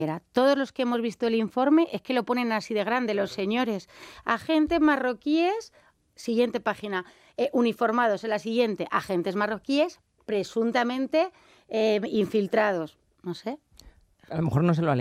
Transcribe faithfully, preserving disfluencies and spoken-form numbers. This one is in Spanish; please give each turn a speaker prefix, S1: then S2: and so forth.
S1: Todos los que hemos visto el informe es que lo ponen así de grande los señores. Agentes marroquíes, siguiente página, eh, uniformados. En la siguiente, agentes marroquíes presuntamente eh, infiltrados. No sé.
S2: A lo mejor no se lo ha